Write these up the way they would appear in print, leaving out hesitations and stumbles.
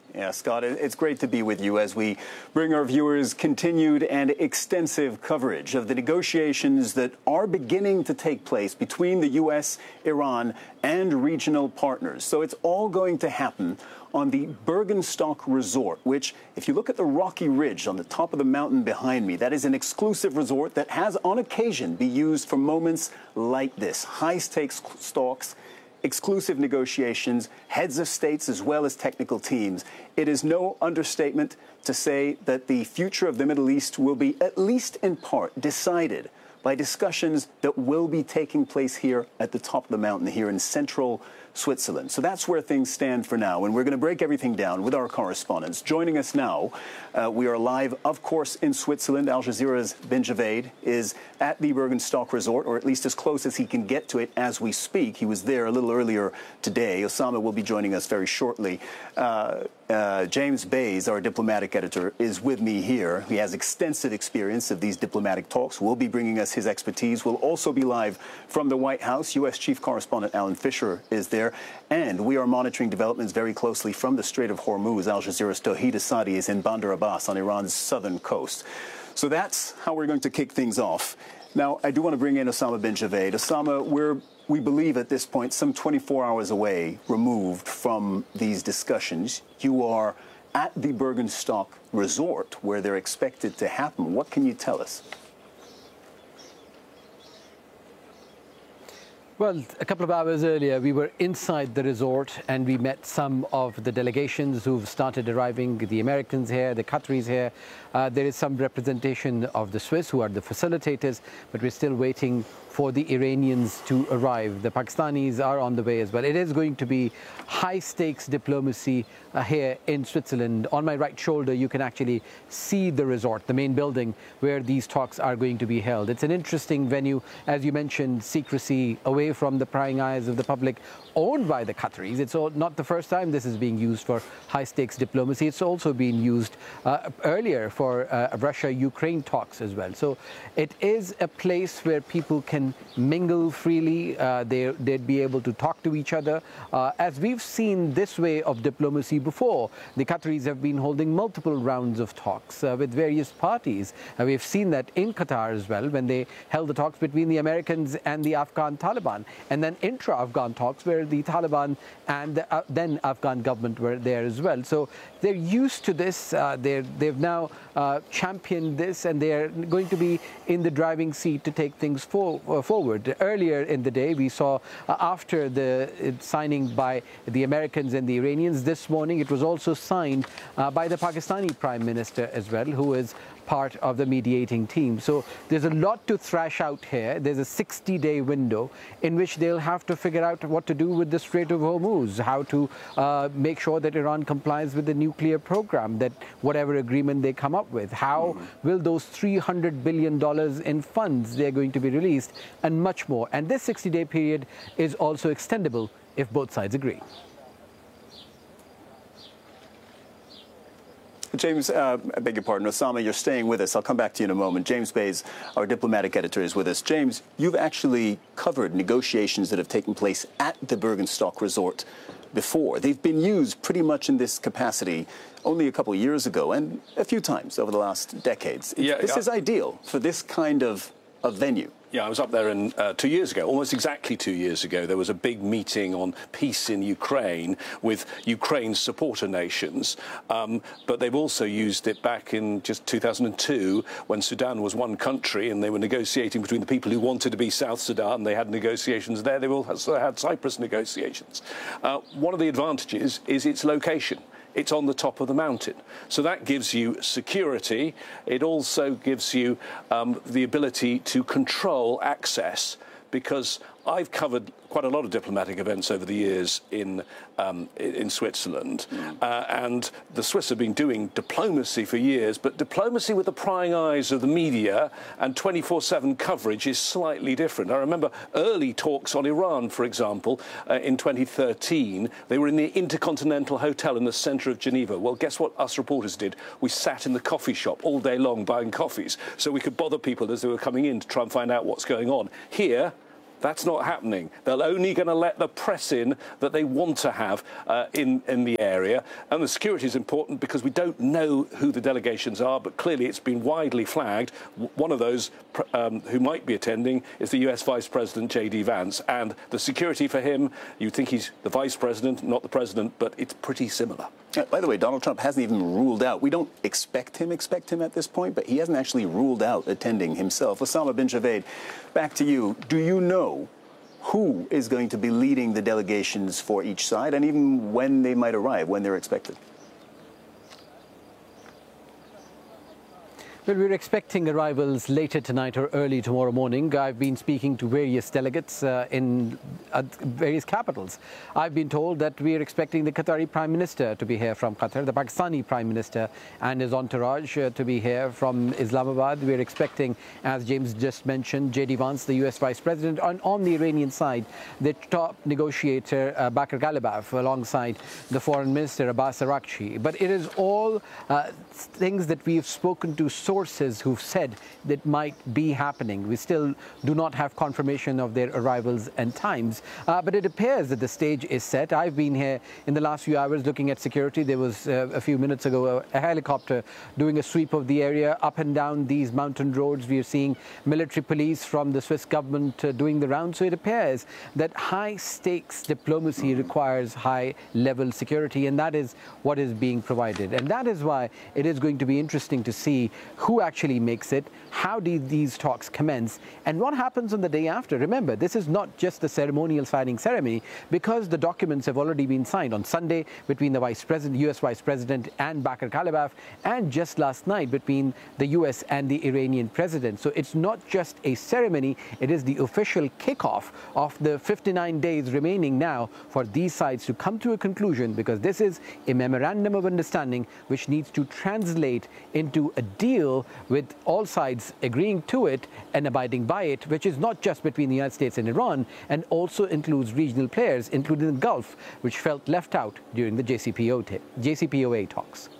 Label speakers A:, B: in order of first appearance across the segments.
A: Yeah, Scott, it's great to be with you as we bring our viewers continued and extensive coverage of the negotiations that are beginning to take place between the U.S., Iran, and regional partners. So it's all going to happen on the Bergenstock Resort, which, if you look at the rocky ridge on the top of the mountain behind me, that is an exclusive resort that has on occasion be used for moments like this. High-stakes talks, exclusive negotiations, heads of states as well as technical teams. It is no understatement to say that the future of the Middle East will be, at least in part, decided by discussions that will be taking place here at the top of the mountain here in central Switzerland. So that's where things stand for now, and we're going to break everything down with our correspondents. Joining us now, we are live, of course, in Switzerland. Al Jazeera's Ben Javaid is at the Bergenstock Resort, or at least as close as he can get to it as we speak. He was there a little earlier today. Osama will be joining us very shortly. James Bays, our diplomatic editor, is with me here. He has extensive experience of these diplomatic talks. Will be bringing us his expertise. We'll also be live from the White House. U.S. Chief Correspondent Alan Fisher is there. And we are monitoring developments very closely from the Strait of Hormuz. Al Jazeera's Tawhid Asadi is in Bandar Abbas on Iran's southern coast. So that's how we're going to kick things off. Now, I do want to bring in Osama bin Javaid. Osama, we believe at this point some 24 hours away, removed from these discussions. You are at the Bergenstock Resort where they're expected to happen. What can you tell us?
B: Well, a couple of hours earlier, we were inside the resort and we met some of the delegations who've started arriving, the Americans here, the Qataris here. There is some representation of the Swiss, who are the facilitators, but we're still waiting for the Iranians to arrive. The Pakistanis are on the way as well. It is going to be high-stakes diplomacy here in Switzerland. On my right shoulder, you can actually see the resort, the main building where these talks are going to be held. It's an interesting venue, as you mentioned, secrecy, away from the prying eyes of the public, owned by the Qataris. It's not the first time this is being used for high-stakes diplomacy. It's also been used earlier for Russia-Ukraine talks as well. So it is a place where people can mingle freely. They'd be able to talk to each other. As we've seen this way of diplomacy before, the Qataris have been holding multiple rounds of talks with various parties. We've seen that in Qatar as well, when they held the talks between the Americans and the Afghan Taliban, and then intra-Afghan talks where the Taliban and the then Afghan government were there as well. So they're used to this. They've now championed this, and they're going to be in the driving seat to take things forward. Earlier in the day, we saw after the signing by the Americans and the Iranians, this morning it was also signed by the Pakistani Prime Minister as well, who is part of the mediating team. So there's a lot to thrash out here. There's a 60-day window in which they'll have to figure out what to do with the Strait of Hormuz, how to make sure that Iran complies with the nuclear program, that whatever agreement they come up with, how will those $300 billion in funds they're going to be released, and much more. And this 60-day period is also extendable if both sides agree.
A: James, I beg your pardon, Osama, you're staying with us. I'll come back to you in a moment. James Bays, our diplomatic editor, is with us. James, you've actually covered negotiations that have taken place at the Bergenstock Resort before. They've been used pretty much in this capacity only a couple of years ago and a few times over the last decades. This is ideal for this kind of venue.
C: Yeah, I was up there 2 years ago, almost exactly 2 years ago. There was a big meeting on peace in Ukraine with Ukraine's supporter nations. But they've also used it back in just 2002 when Sudan was one country and they were negotiating between the people who wanted to be South Sudan. They had negotiations there. They also had Cyprus negotiations. One of the advantages is its location. It's on the top of the mountain. So that gives you security. It also gives you the ability to control access, because I've covered quite a lot of diplomatic events over the years in Switzerland, and the Swiss have been doing diplomacy for years, but diplomacy with the prying eyes of the media and 24/7 coverage is slightly different. I remember early talks on Iran, for example, in 2013. They were in the Intercontinental Hotel in the centre of Geneva. Well, guess what us reporters did? We sat in the coffee shop all day long buying coffees so we could bother people as they were coming in to try and find out what's going on. Here, That's not happening. They're only going to let the press in that they want to have in the area. And the security is important because we don't know who the delegations are, but clearly it's been widely flagged. One of those who might be attending is the US Vice President, J.D. Vance. And the security for him, you'd think he's the Vice President, not the President, but it's pretty similar.
A: By the way, Donald Trump hasn't even ruled out. We don't expect him at this point, but he hasn't actually ruled out attending himself. Osama bin Javed, back to you. Do you know who is going to be leading the delegations for each side, and even when they might arrive, when they're expected?
B: Well, we're expecting arrivals later tonight or early tomorrow morning. I've been speaking to various delegates in various capitals. I've been told that we're expecting the Qatari Prime Minister to be here from Qatar, the Pakistani Prime Minister and his entourage to be here from Islamabad. We're expecting, as James just mentioned, J.D. Vance, the U.S. Vice President, and on the Iranian side, the top negotiator, Bakr Ghalibaf, alongside the Foreign Minister, Abbas Araghchi. But it is all things that we've spoken to sources who've said that might be happening. We still do not have confirmation of their arrivals and times, but it appears that the stage is set. I've been here in the last few hours looking at security. There was a few minutes ago a helicopter doing a sweep of the area up and down these mountain roads. We are seeing military police from the Swiss government doing the rounds. So it appears that high stakes diplomacy requires high level security, and that is what is being provided. And that is why it is going to be interesting to see who actually makes it, how do these talks commence, and what happens on the day after. Remember, this is not just the ceremonial signing ceremony, because the documents have already been signed on Sunday between the Vice President, US Vice President and Bakr Ghalibaf, and just last night between the US and the Iranian President. So it's not just a ceremony, it is the official kickoff of the 59 days remaining now for these sides to come to a conclusion, because this is a memorandum of understanding which needs to translate into a deal with all sides agreeing to it and abiding by it, which is not just between the United States and Iran, and also includes regional players, including the Gulf, which felt left out during the JCPOA talks.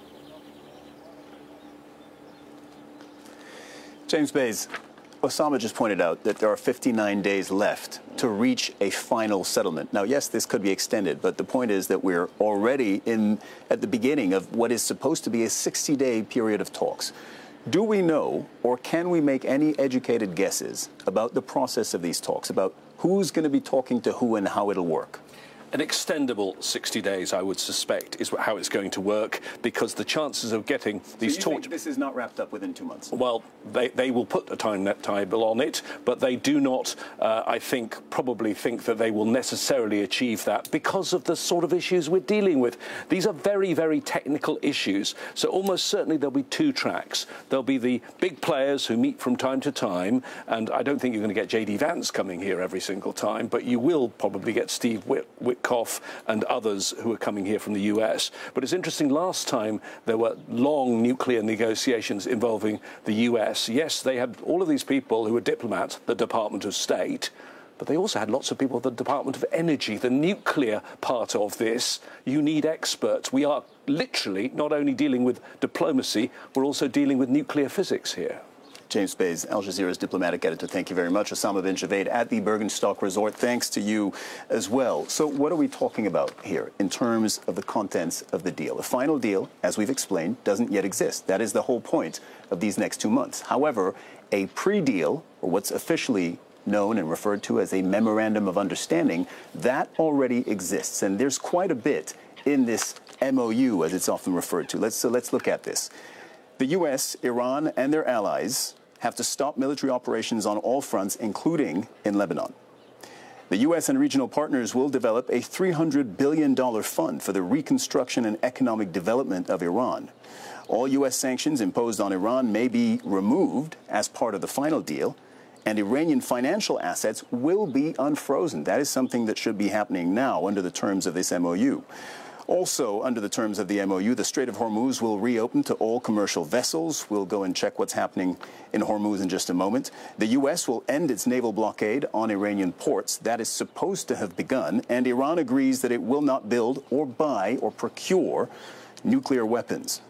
A: James Bays, Osama just pointed out that there are 59 days left to reach a final settlement. Now, yes, this could be extended, but the point is that we're already at the beginning of what is supposed to be a 60-day period of talks. Do we know, or can we make any educated guesses about the process of these talks, about who's going to be talking to who and how it'll work?
C: An extendable 60 days, I would suspect, is how it's going to work, because the chances of getting these talks...
A: think this is not wrapped up within 2 months?
C: Well, they will put a timetable on it, but they do not, I think, probably think that they will necessarily achieve that because of the sort of issues we're dealing with. These are very, very technical issues, so almost certainly there'll be two tracks. There'll be the big players who meet from time to time, and I don't think you're going to get J.D. Vance coming here every single time, but you will probably get Steve Witkoff and others who are coming here from the US. But it's interesting, last time there were long nuclear negotiations involving the US. Yes, they had all of these people who were diplomats, the Department of State, but they also had lots of people at the Department of Energy. The nuclear part of this, you need experts. We are literally not only dealing with diplomacy, we're also dealing with nuclear physics here.
A: James Bays, Al Jazeera's diplomatic editor, thank you very much. Osama bin Javed at the Bergenstock Resort, thanks to you as well. So what are we talking about here in terms of the contents of the deal? The final deal, as we've explained, doesn't yet exist. That is the whole point of these next 2 months. However, a pre-deal, or what's officially known and referred to as a memorandum of understanding, that already exists. And there's quite a bit in this MOU, as it's often referred to. So let's look at this. The U.S., Iran, and their allies have to stop military operations on all fronts, including in Lebanon. The U.S. and regional partners will develop a $300 billion fund for the reconstruction and economic development of Iran. All U.S. sanctions imposed on Iran may be removed as part of the final deal, and Iranian financial assets will be unfrozen. That is something that should be happening now under the terms of this MOU. Also, under the terms of the MOU, the Strait of Hormuz will reopen to all commercial vessels. We'll go and check what's happening in Hormuz in just a moment. The U.S. will end its naval blockade on Iranian ports. That is supposed to have begun, and Iran agrees that it will not build or buy or procure nuclear weapons.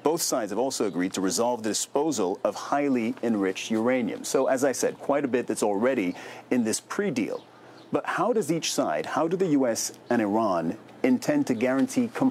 A: both sides have also agreed to resolve the disposal of highly enriched uranium. So, as I said, quite a bit that's already in this pre-deal. But how does each side, how do the U.S. and Iran intend to guarantee